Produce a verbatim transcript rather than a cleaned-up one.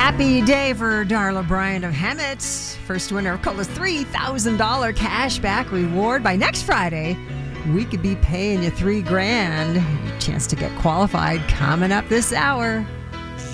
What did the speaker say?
Happy day for Darla Bryant of Hemet. First winner of Cola's three thousand dollars cash back reward. By next Friday, we could be paying you three grand. Chance to get qualified coming up this hour.